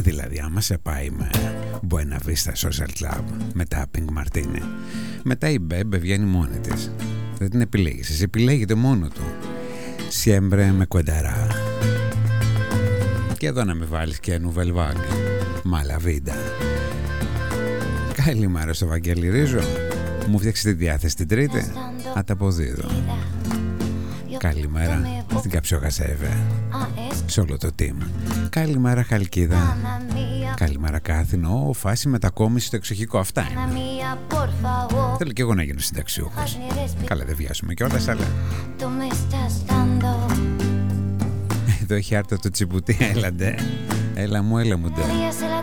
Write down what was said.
Δηλαδή άμα σε πάει με Buena Vista Social Club, μετά Pink Martini, μετά η Μπέμπε βγαίνει μόνη της. Δεν την επιλέγεις, εσύ επιλέγεται μόνο του. Siempre me cuidará. Και εδώ να με βάλεις και Nouvelle Vague, Mala Vida. Καλημέρα στο Βαγγέλη Ρίζο. Μου φτιάξε τη διάθεση την Τρίτη, ανταποδίδω. Καλημέρα στην Καψιογασέβε, σε όλο το team. Καλημέρα Χαλκίδα. Καλημέρα Κάθινο. Φάση μετακόμιση στο εξοχικό. Αυτά είναι. Θέλω και εγώ να γίνω συνταξιούχος. Καλά, δεν βιάζουμε κιόλας, αλλά εδώ έχει άρτα το τσιμπουτί. Έλαντε. Έλα μου ντε.